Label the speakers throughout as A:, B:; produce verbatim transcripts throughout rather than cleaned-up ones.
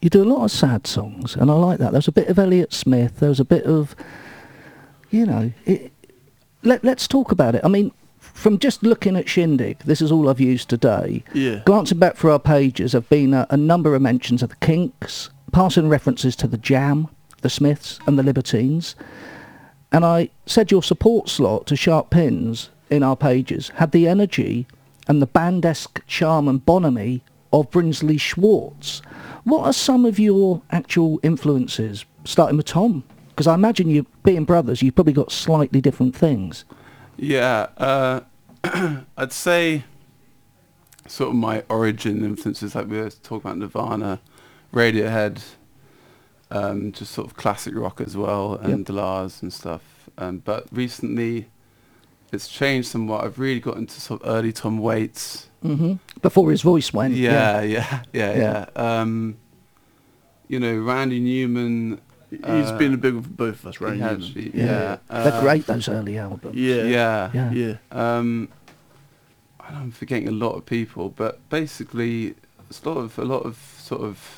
A: you do a lot of sad songs, and I like that. There's a bit of Elliott Smith. There was a bit of, you know, it, let, let's talk about it. I mean, from just looking at Shindig, this is all I've used today.
B: Yeah.
A: Glancing back through our pages, have been a, a number of mentions of the Kinks, passing references to the Jam, the Smiths, and the Libertines. And I said your support slot to Sharp Pins in our pages had the energy and the bandesque charm and bonhomie of Brinsley Schwartz. What are some of your actual influences, starting with Tom? Because I imagine you, being brothers, you've probably got slightly different things.
C: Yeah, uh, I'd say sort of my origin influences, like we were talking about Nirvana, Radiohead, um, just sort of classic rock as well, and
A: Yep.
C: The Lars and stuff. Um, but recently, it's changed somewhat. I've really got into sort of early Tom Waits.
A: hmm Before his voice went.
C: Yeah, yeah, yeah,
A: Yeah.
C: yeah. Um, you know, Randy Newman.
B: He's
C: uh,
B: been a big one for both of us, right?
C: he
B: Newman.
C: has, yeah.
A: Yeah.
C: yeah.
A: They're
C: uh,
A: great, those early albums.
B: Yeah.
C: Yeah.
A: Yeah.
B: Yeah.
C: Um, I'm forgetting a lot of people, but basically, it's a lot of a lot of sort of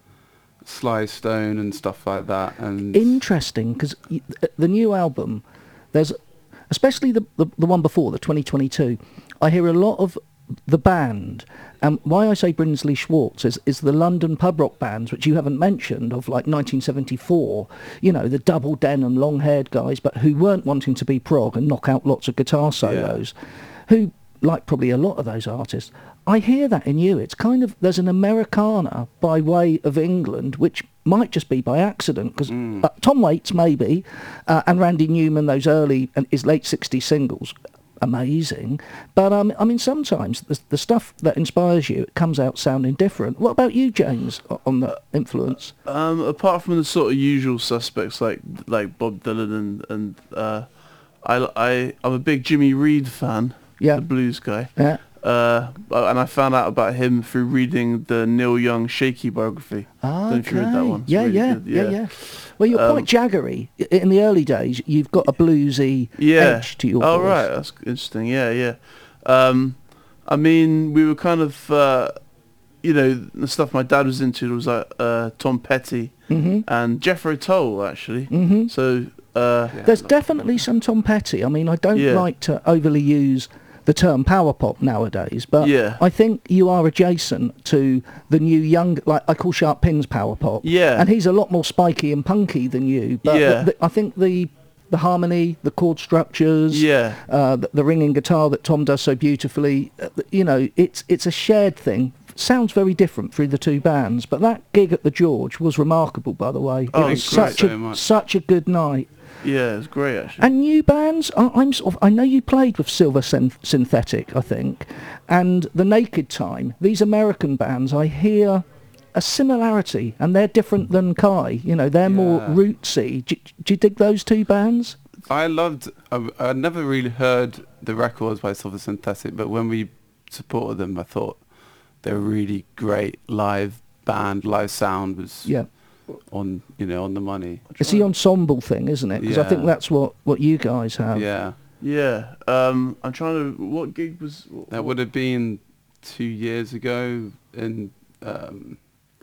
C: Sly Stone and stuff like that. And
A: Interesting, because the new album, there's, especially the, the the one before, the twenty twenty-two, I hear a lot of the band. And why I say Brinsley Schwartz is, is the London pub rock bands, which you haven't mentioned, of like nineteen seventy-four, you know, the double denim, long-haired guys, but who weren't wanting to be prog and knock out lots of guitar solos, who, like probably a lot of those artists, I hear that in you. It's kind of, there's an Americana by way of England, which might just be by accident, because
C: Mm.
A: uh, Tom Waits maybe, uh, and Randy Newman, those early, and his late sixties singles, amazing. But um, I mean, sometimes the, the stuff that inspires you, it comes out sounding different. What about you, James, o- on the influence?
B: Um, apart from the sort of usual suspects like like Bob Dylan and and uh, I I I'm a big Jimmy Reed fan.
A: Yeah.
B: The blues guy.
A: Yeah.
B: Uh, and I found out about him through reading the Neil Young Shaky biography.
A: Ah,
B: Don't know if you read that one. It's
A: Yeah,
B: really
A: yeah,
B: good,
A: yeah,
B: yeah.
A: yeah. Well, you're
B: Um,
A: quite jaggery. I- In the early days, you've got a bluesy
B: Yeah.
A: edge to your
B: Oh
A: voice.
B: right, that's interesting. Yeah, yeah. Um, I mean, we were kind of, uh, you know, the stuff my dad was into was like uh, Tom Petty
A: hmm
B: and Jethro Tull actually.
A: hmm
B: So uh,
C: Yeah.
A: There's definitely some Tom Petty. I mean, I don't
B: Yeah.
A: like to overly use the term power pop nowadays, but
B: Yeah.
A: I think you are adjacent to the new young, like I call Sharp Pins power pop.
B: Yeah.
A: And he's a lot more spiky and punky than you. But
B: Yeah.
A: the, the, I think the the harmony, the chord structures,
B: yeah,
A: uh, the, the ringing guitar that Tom does so beautifully, uh, you know, it's it's a shared thing. Sounds very different through the two bands, but that gig at the George was remarkable, by the way.
B: Oh,
A: it was
B: it's great.
A: such
C: So
A: a
C: much.
A: such a good night.
B: yeah, it's great actually.
A: And new bands, I, I'm sort of, I know you played with Silver Synth- Synthetic, I think, and The Naked Time. These American bands, I hear a similarity, and they're different than Kai. You know, they're more
C: Yeah.
A: rootsy. Do, do you dig those two bands?
C: I loved. I, I never really heard the records by Silver Synthetic, but when we supported them, I thought they were really great live band. Live sound was
A: Yeah.
C: on, you know, on the money.
A: It's the ensemble thing, isn't it? Because I think
C: Yeah.
A: that's what, what you guys have.
C: Yeah,
B: Yeah, um, I'm trying to. What gig was? What,
C: that would have been two years ago in. Um,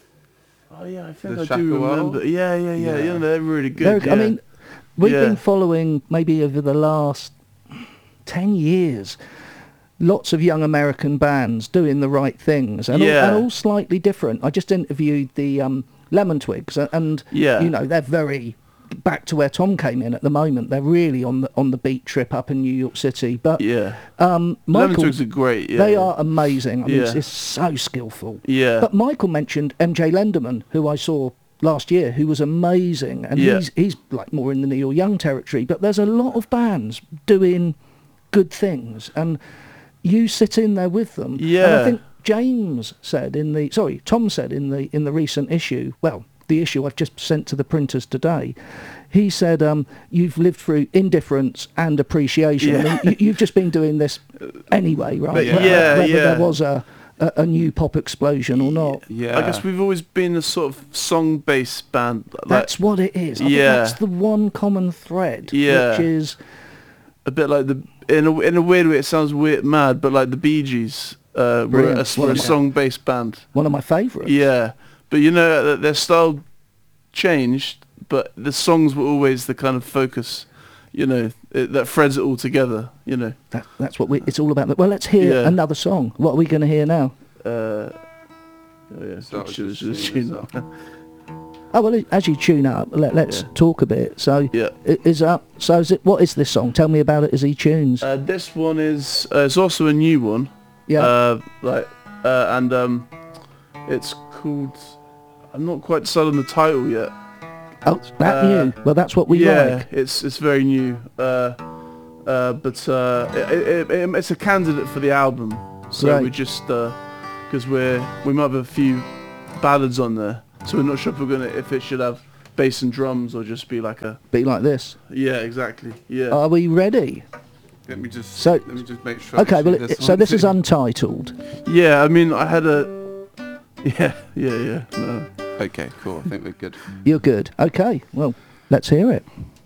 B: Oh yeah, I think
C: The
B: I
C: Shack
B: do
C: of Well?
B: remember. Yeah, yeah, yeah.
C: Yeah.
B: Yeah, they're really
A: They're-
B: good.
A: I
B: yeah.
A: mean, we've
B: Yeah.
A: been following maybe over the last ten years lots of young American bands doing the right things, and,
B: Yeah.
A: all, and all slightly different. I just interviewed the um, Lemon Twigs, a- and
B: Yeah.
A: you know they're very back to where Tom came in at the moment. They're really on the on the beat trip up in New York City. But
B: yeah.
A: um,
B: Lemon
A: Michael,
B: Twigs are great. Yeah,
A: they
B: yeah.
A: are amazing. I mean, it's,
B: Yeah.
A: it's so skillful.
B: Yeah.
A: But Michael mentioned M J Lenderman, who I saw last year, who was amazing, and
B: Yeah.
A: he's he's like more in the Neil Young territory. But there's a lot of bands doing good things, and you sit in there with them. And I
B: Yeah.
A: think James said in the sorry, Tom said in the in the recent issue. Well, the issue I've just sent to the printers today. He said, um, "You've lived through indifference and appreciation. I
B: Yeah.
A: mean, you, you've just been doing this anyway, right?
B: But
A: Whether-
B: yeah,
A: whether
B: yeah.
A: there was a, a a new pop explosion or not."
C: yeah,
B: I guess we've always been a sort of song-based band. Like,
A: That's what it is. I think
B: Yeah.
A: that's the one common thread,
B: Yeah.
A: which is
B: a bit like the in a in a weird way. It sounds weird, mad, but like the Bee Gees uh, were
A: Brilliant.
B: a,
A: One
B: were a
A: of my-
B: song-based band.
A: one of my favourites.
B: Yeah, but you know, th- their style changed, but the songs were always the kind of focus, you know, it, that threads it all together, you know.
A: That, that's what we, it's all about. Well, let's hear
B: Yeah.
A: another song. What are we going to hear now?
B: Uh, oh yeah,
C: So
B: should,
C: just
B: should,
C: tune
B: tune
C: us
B: up.
A: Oh well, as you tune up, let, let's
B: Yeah.
A: talk a bit. So,
B: Yeah.
A: i- is up. So, is it? What is this song? Tell me about it as he tunes.
B: Uh, this one is uh, it's also a new one.
A: yeah.
B: Uh, like uh, and um, it's called. I'm not quite decided on the title yet.
A: oh, that
B: uh,
A: new. Well, that's what we
B: yeah,
A: like.
B: it's it's very new. Uh, uh, but uh, it, it, it, it's a candidate for the album. So
A: Right.
B: we just because we're we might have a few ballads on there. So we're not sure if we're gonna if it should have bass and drums or just be like a
A: Be like this.
B: yeah exactly yeah.
A: Are we ready?
C: Let me just
A: So-
C: let me just make sure.
A: Okay. Well,
C: actually
A: it, so
C: one
A: this is
C: thing-
A: untitled.
B: Yeah, I mean, I had a... Yeah, yeah, yeah. No.
C: Okay, cool. I think we're good.
A: You're good. Okay. Well, let's hear it.